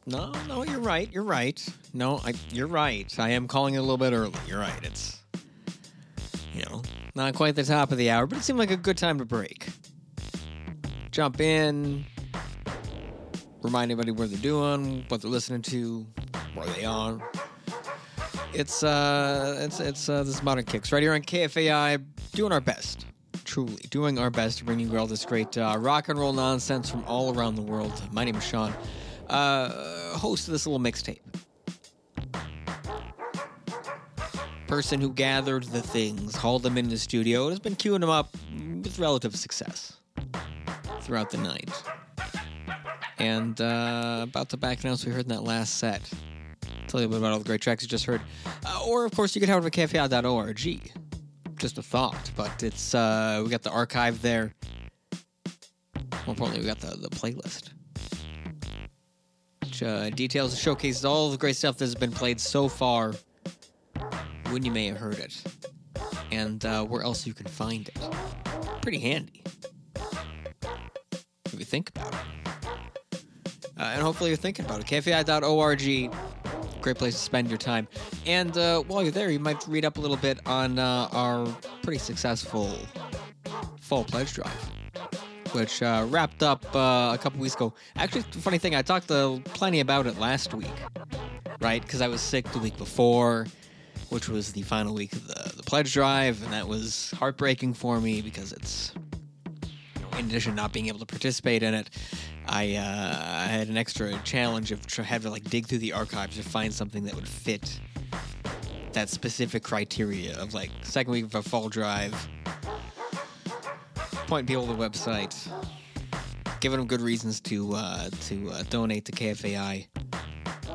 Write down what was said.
No, you're right. You're right. No, you're right. I am calling it a little bit early. You're right. It's, not quite the top of the hour, but it seemed like a good time to break. Jump in, remind everybody where they're doing, what they're listening to, where they are. It's this is Modern Kicks right here on KFAI, doing our best. Truly doing our best to bring you all this great rock and roll nonsense from all around the world. My name is Sean, host of this little mixtape. Person who gathered the things, hauled them into the studio, and has been queuing them up with relative success throughout the night. And about the back announce we heard in that last set. Tell you a bit about all the great tracks you just heard. Or, of course, you can head over to kfi.org. Just a thought, but it's we got the archive there. More importantly, we got the playlist, which details and showcases all the great stuff that has been played so far when you may have heard it, and where else you can find it. Pretty handy if you think about it. And hopefully you're thinking about it. kfi.org. Great place to spend your time. And while you're there, you might read up a little bit on our pretty successful fall pledge drive, which wrapped up a couple weeks ago. Actually, funny thing, I talked plenty about it last week, right? Because I was sick the week before, which was the final week of the pledge drive, and that was heartbreaking for me because it's, in addition to not being able to participate in it, I had an extra challenge of having to dig through the archives to find something that would fit that specific criteria of second week of a fall drive, pointing people to the website, giving them good reasons to donate to KFAI.